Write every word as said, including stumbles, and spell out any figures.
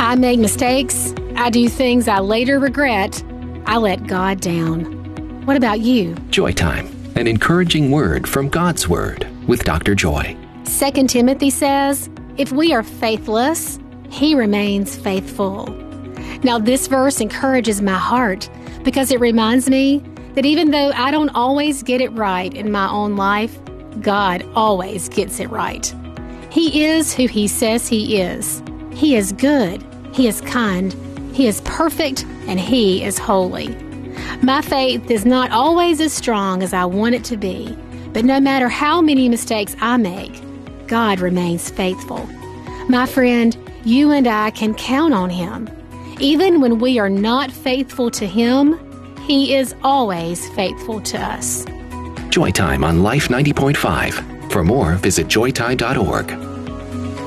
I make mistakes. I do things I later regret. I let God down. What about you? Joy Time, an encouraging word from God's Word with Doctor Joy. Second Timothy says, if we are faithless, He remains faithful. Now, this verse encourages my heart because it reminds me that even though I don't always get it right in my own life, God always gets it right. He is who He says He is. He is good, He is kind, He is perfect, and He is holy. My faith is not always as strong as I want it to be, but no matter how many mistakes I make, God remains faithful. My friend, you and I can count on Him. Even when we are not faithful to Him, He is always faithful to us. Joy Time on Life ninety point five. For more, visit joy time dot org.